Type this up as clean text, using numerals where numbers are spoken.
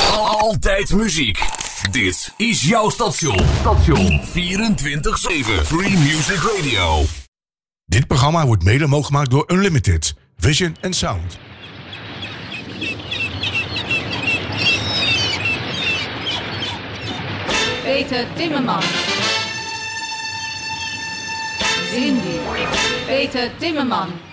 Altijd muziek. Dit is jouw station. 24/7 Free Music Radio. Dit programma wordt mede mogelijk gemaakt door Unlimited, Vision and Sound. Peter Timmerman. Cindy. Peter Timmerman.